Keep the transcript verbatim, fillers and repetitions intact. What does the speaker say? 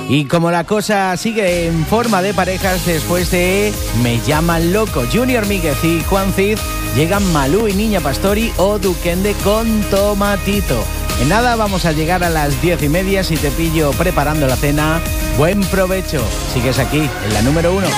Y como la cosa sigue en forma de parejas, después de Me llaman loco, Junior Míguez y Juan Cid, llegan Malú y Niña Pastori o Duquende con Tomatito. En nada vamos a llegar a las diez y media. Si te pillo preparando la cena, buen provecho. Sigues aquí en la número uno.